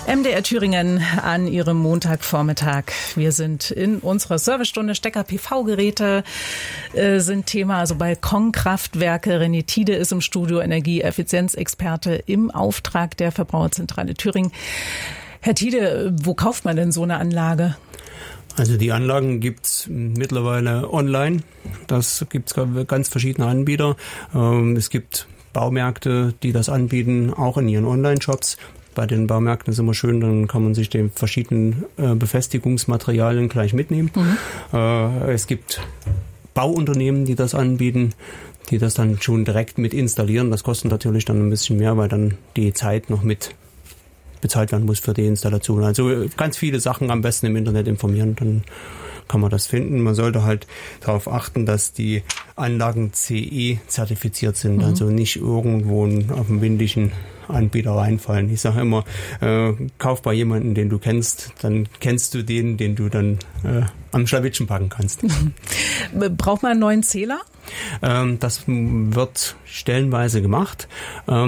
MDR Thüringen an Ihrem Montagvormittag. Wir sind in unserer Servicestunde. Stecker-PV-Geräte sind Thema, also Balkonkraftwerke. René Thiede ist im Studio, Energieeffizienzexperte im Auftrag der Verbraucherzentrale Thüringen. Herr Thiede, wo kauft man denn so eine Anlage? Also die Anlagen gibt's mittlerweile online. Das gibt's ganz verschiedene Anbieter. Es gibt Baumärkte, die das anbieten, auch in ihren Online-Shops. Bei den Baumärkten ist immer schön, dann kann man sich die verschiedenen Befestigungsmaterialien gleich mitnehmen. Es gibt Bauunternehmen, die das anbieten, die das dann schon direkt mit installieren. Das kostet natürlich dann ein bisschen mehr, weil dann die Zeit noch mit bezahlt werden muss für die Installation. Also ganz viele Sachen am besten im Internet informieren, dann kann man das finden. Man sollte halt darauf achten, dass die Anlagen CE zertifiziert sind, also nicht irgendwo auf einen windigen Anbieter reinfallen. Ich sage immer, kauf bei jemandem, den du kennst, dann kennst du den du dann am Schlawittchen packen kannst. Braucht man einen neuen Zähler? Das wird stellenweise gemacht. Da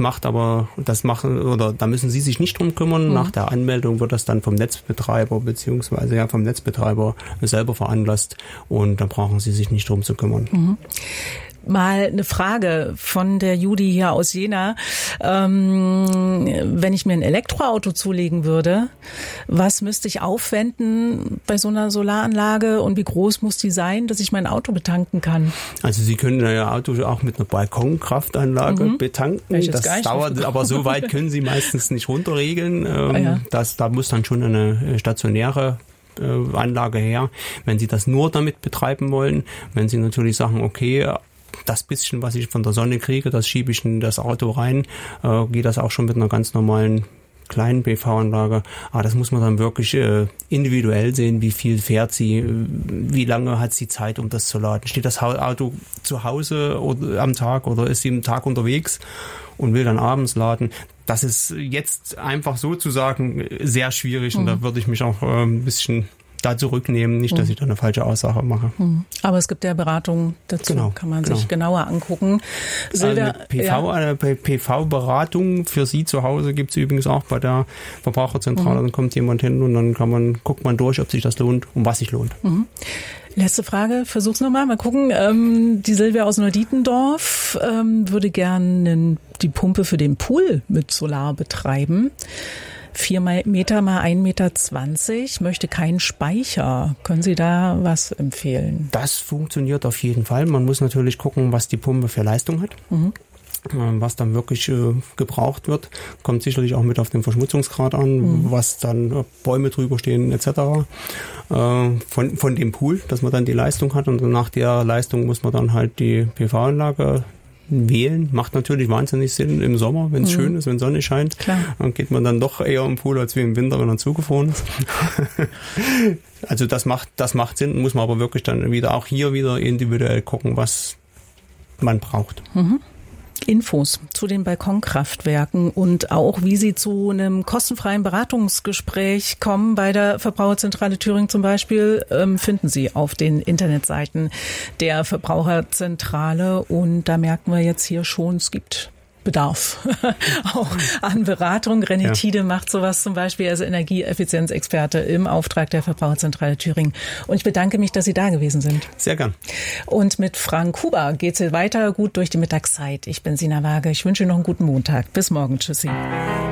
müssen Sie sich nicht drum kümmern. Nach der Anmeldung wird das dann vom Netzbetreiber beziehungsweise vom Netzbetreiber selber veranlasst und da brauchen Sie sich nicht drum zu kümmern. Mal eine Frage von der Judy hier aus Jena. Wenn ich mir ein Elektroauto zulegen würde, was müsste ich aufwenden bei so einer Solaranlage und wie groß muss die sein, dass ich mein Auto betanken kann? Also Sie können Ihr Auto auch mit einer Balkonkraftanlage betanken. Das dauert, aber so weit können Sie meistens nicht runterregeln. Da muss dann schon eine stationäre Anlage her. Wenn Sie das nur damit betreiben wollen, wenn Sie natürlich sagen, okay, das bisschen, was ich von der Sonne kriege, das schiebe ich in das Auto rein, geht das auch schon mit einer ganz normalen kleinen PV-Anlage. Aber das muss man dann wirklich individuell sehen, wie viel fährt sie, wie lange hat sie Zeit, um das zu laden. Steht das Auto zu Hause oder am Tag oder ist sie am Tag unterwegs und will dann abends laden? Das ist jetzt einfach sozusagen sehr schwierig und da würde ich mich auch ein bisschen da zurücknehmen, nicht, dass ich da eine falsche Aussage mache. Aber es gibt ja Beratungen dazu, kann man sich genauer angucken. Silvia, PV-Beratung für Sie zu Hause gibt es übrigens auch bei der Verbraucherzentrale. Dann kommt jemand hin und dann guckt man durch, ob sich das lohnt und was sich lohnt. Letzte Frage, versuch's nochmal, mal gucken. Die Silvia aus Neudietendorf würde gerne die Pumpe für den Pool mit Solar betreiben. 4 Meter mal 1,20 Meter, möchte keinen Speicher. Können Sie da was empfehlen? Das funktioniert auf jeden Fall. Man muss natürlich gucken, was die Pumpe für Leistung hat. Was dann wirklich gebraucht wird. Kommt sicherlich auch mit auf den Verschmutzungsgrad an, was dann Bäume drüber stehen etc. Von dem Pool, dass man dann die Leistung hat und nach der Leistung muss man dann halt die PV-Anlage wählen. Macht natürlich wahnsinnig Sinn im Sommer, wenn es schön ist, wenn Sonne scheint. Klar. Dann geht man dann doch eher im Pool als wie im Winter, wenn er zugefroren ist. Also das macht Sinn, muss man aber wirklich dann auch hier wieder individuell gucken, was man braucht. Infos zu den Balkonkraftwerken und auch, wie Sie zu einem kostenfreien Beratungsgespräch kommen bei der Verbraucherzentrale Thüringen zum Beispiel, finden Sie auf den Internetseiten der Verbraucherzentrale. Und da merken wir jetzt hier schon, es gibt Bedarf auch an Beratung. René Thiede macht sowas zum Beispiel als Energieeffizienzexperte im Auftrag der Verbraucherzentrale Thüringen. Und ich bedanke mich, dass Sie da gewesen sind. Sehr gern. Und mit Frank Huber geht's hier weiter gut durch die Mittagszeit. Ich bin Sina Waage. Ich wünsche Ihnen noch einen guten Montag. Bis morgen. Tschüssi.